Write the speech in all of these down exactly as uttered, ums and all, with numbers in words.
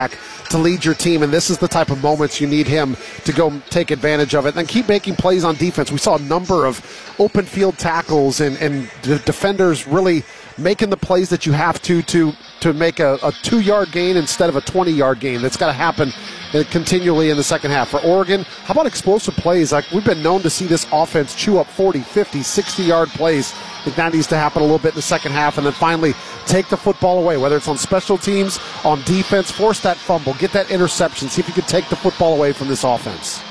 to lead your team, and this is the type of moments you need him to go take advantage of it. And then keep making plays on defense. We saw a number of open field tackles and, and the defenders really making the plays that you have to to to make a, a two-yard gain instead of a twenty-yard gain. That's got to happen continually in the second half. For Oregon, how about explosive plays? Like, we've been known to see this offense chew up forty, fifty, sixty-yard plays. I think that needs to happen a little bit in the second half, and then finally take the football away, whether it's on special teams, on defense, force that fumble, get that interception, see if you can take the football away from this offense.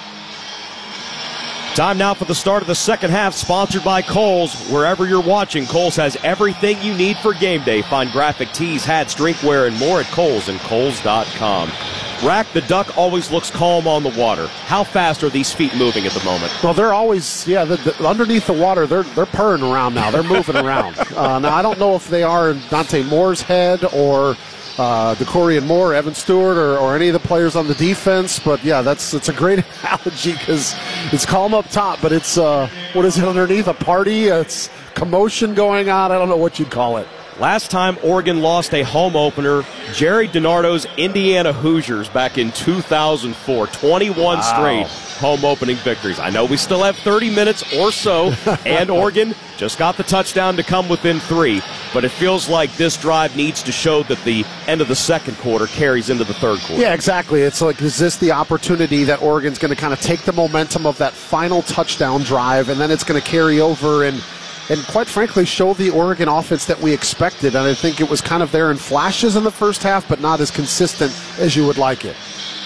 Time now for the start of the second half, sponsored by Kohl's. Wherever you're watching, Kohl's has everything you need for game day. Find graphic tees, hats, drinkware, and more at Kohl's and Kohl's dot com. Rack, the duck always looks calm on the water. How fast are these feet moving at the moment? Well, they're always, yeah, the, the, underneath the water, they're they're purring around now. They're moving around. Uh, now, I don't know if they are in Dante Moore's head or uh, DeCorian Moore, Evan Stewart, or, or any of the players on the defense, but yeah, that's it's a great analogy because it's calm up top, but it's, uh, what is it underneath? A party? It's commotion going on. I don't know what you'd call it. Last time Oregon lost a home opener, Jerry DiNardo's Indiana Hoosiers back in two thousand four. twenty-one wow. straight home opening victories. I know we still have thirty minutes or so, and Oregon just got the touchdown to come within three. But it feels like this drive needs to show that the end of the second quarter carries into the third quarter. Yeah, exactly. It's like, is this the opportunity that Oregon's going to kind of take the momentum of that final touchdown drive, and then it's going to carry over and And quite frankly, show the Oregon offense that we expected. And I think it was kind of there in flashes in the first half, but not as consistent as you would like it.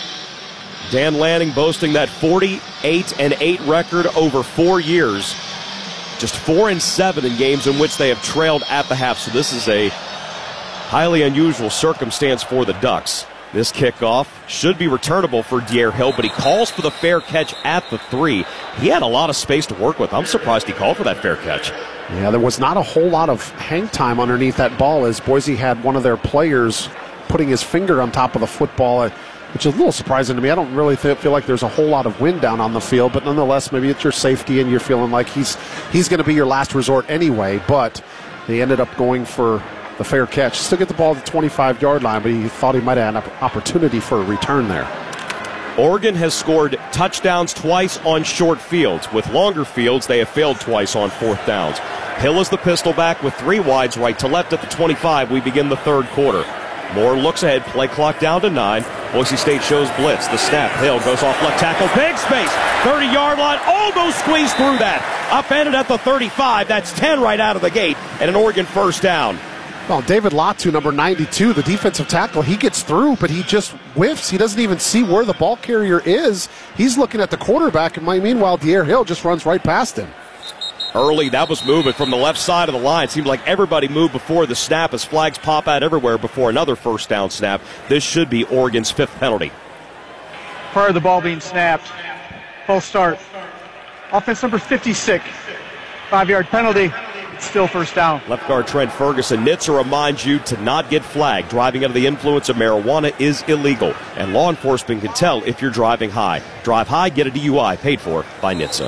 Dan Lanning boasting that forty-eight and eight record over four years. Just four and seven in games in which they have trailed at the half. So this is a highly unusual circumstance for the Ducks. This kickoff should be returnable for Dyer Hill, but he calls for the fair catch at the three. He had a lot of space to work with. I'm surprised he called for that fair catch. Yeah, there was not a whole lot of hang time underneath that ball as Boise had one of their players putting his finger on top of the football, which is a little surprising to me. I don't really feel like there's a whole lot of wind down on the field, but nonetheless, maybe it's your safety and you're feeling like he's he's going to be your last resort anyway, but they ended up going for the fair catch. Still get the ball at the twenty-five-yard line, but he thought he might have had an opportunity for a return there. Oregon has scored touchdowns twice on short fields. With longer fields, they have failed twice on fourth downs. Hill is the pistol back with three wides right to left at the twenty-five. We begin the third quarter. Moore looks ahead, play clock down to nine. Boise State shows blitz. The snap, Hill goes off left tackle, big space, thirty-yard line, almost squeezed through that. Upended at the thirty-five, that's ten right out of the gate, and an Oregon first down. Well, David Latu, number ninety-two, the defensive tackle, he gets through, but he just whiffs. He doesn't even see where the ball carrier is. He's looking at the quarterback, and meanwhile, Dyer Hill just runs right past him. Early, that was moving from the left side of the line. Seemed like everybody moved before the snap as flags pop out everywhere before another first down snap. This should be Oregon's fifth penalty. Prior to the ball being snapped, false start. Offense number fifty-six, five-yard penalty. It's still first down. Left guard Trent Ferguson. Nitsa reminds you to not get flagged. Driving under the influence of marijuana is illegal, and law enforcement can tell if you're driving high. Drive high, get a D U I, paid for by Nitsa.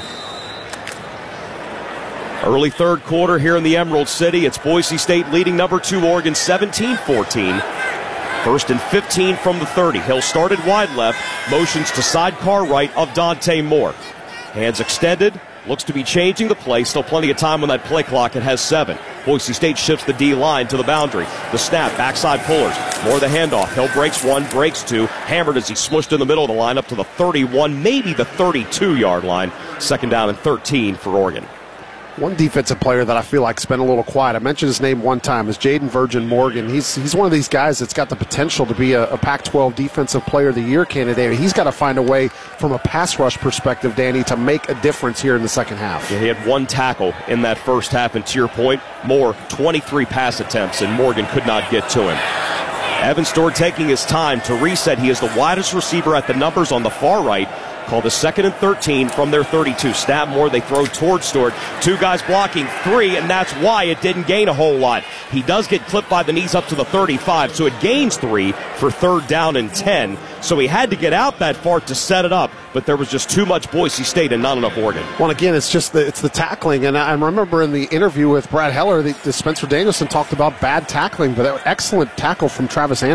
Early third quarter here in the Emerald City. It's Boise State leading number two Oregon seventeen fourteen. First and fifteen from the thirty. Hill started wide left, motions to sidecar right of Dante Moore. Hands extended, looks to be changing the play. Still plenty of time on that play clock. It has seven. Boise State shifts the D line to the boundary. The snap, backside pullers. More the handoff. Hill breaks one, breaks two. Hammered as he smushed in the middle of the line up to the thirty-one, maybe the thirty-two-yard line. Second down and thirteen for Oregon. One defensive player that I feel like's been a little quiet, I mentioned his name one time, is Jaden Virgin Morgan. He's he's one of these guys that's got the potential to be a, a Pac twelve Defensive Player of the Year candidate. He's got to find a way from a pass rush perspective, Danny, to make a difference here in the second half. Yeah, he had one tackle in that first half, and to your point, Moore, twenty-three pass attempts, and Morgan could not get to him. Evan Stewart taking his time to reset. He is the widest receiver at the numbers on the far right. Called a second and thirteen from their thirty-two. Snap Moore, they throw towards Stewart. Two guys blocking, three, and that's why it didn't gain a whole lot. He does get clipped by the knees up to the thirty-five, so it gains three for third down and ten. So he had to get out that far to set it up, but there was just too much Boise State and not enough Oregon. Well, again, it's just the, it's the tackling, and I remember in the interview with Brad Heller, the, the Spencer Danielson talked about bad tackling, but that excellent tackle from Travis Anderson.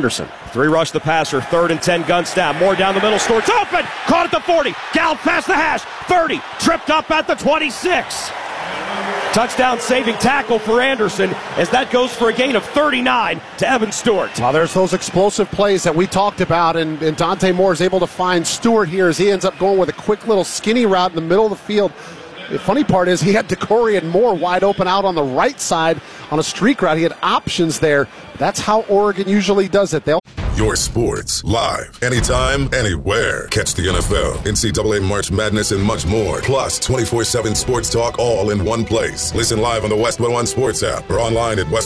Three rush the passer, third and ten, gun snap. Moore down the middle, Stewart's open, caught at the forty, Gallup past the hash, thirty, tripped up at the twenty-six. Touchdown saving tackle for Anderson as that goes for a gain of thirty-nine to Evan Stewart. Well, there's those explosive plays that we talked about, and, and Dante Moore is able to find Stewart here as he ends up going with a quick little skinny route in the middle of the field. The funny part is he had DeCory and Moore wide open out on the right side on a streak route. He had options there. That's how Oregon usually does it. They'll Your sports, live, anytime, anywhere. Catch the N F L, N C double A March Madness, and much more. Plus, twenty-four seven sports talk all in one place. Listen live on the West one Sports app or online at West